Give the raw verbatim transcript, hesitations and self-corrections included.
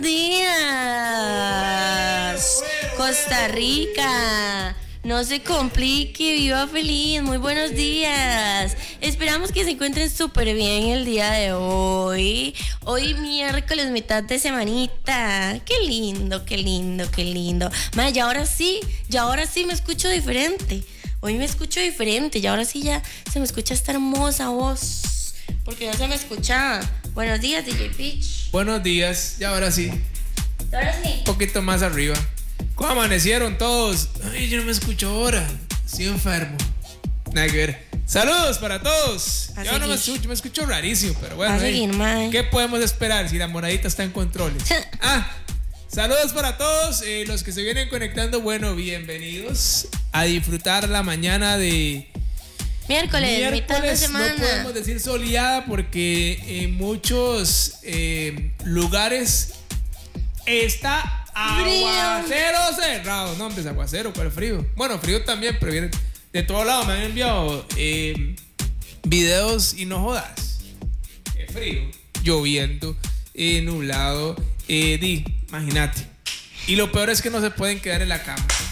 días, Costa Rica. No se complique, viva feliz, muy buenos días. Esperamos que se encuentren súper bien el día de hoy. Hoy miércoles, mitad de semanita. Qué lindo, qué lindo, qué lindo. Ma, ya ahora sí, ya ahora sí me escucho diferente. Hoy me escucho diferente, y ahora sí ya se me escucha esta hermosa voz. Porque no se me escuchaba. Buenos días, D J Pitch. Buenos días, y ahora sí. Ahora sí. Un poquito más arriba. ¿Cómo amanecieron todos? Ay, yo no me escucho ahora. Estoy enfermo. Nada que ver. Saludos para todos. A Yo no me seguir. escucho, me escucho rarísimo, pero bueno. A hey, seguir, mae. ¿qué podemos esperar si la moradita está en controles? Ah, saludos para todos eh, los que se vienen conectando. Bueno, bienvenidos a disfrutar la mañana de Miércoles, mitad de miércoles. semana. No podemos decir soleada porque en muchos eh, lugares está aguacero cerrado. No, hombre, es aguacero, ¿cuál frío? Bueno, frío también, pero viene de todos lados. Me han enviado eh, videos y no jodas. Es frío, lloviendo, eh, nublado. Eh, di, imagínate. Y lo peor es que no se pueden quedar en la cama.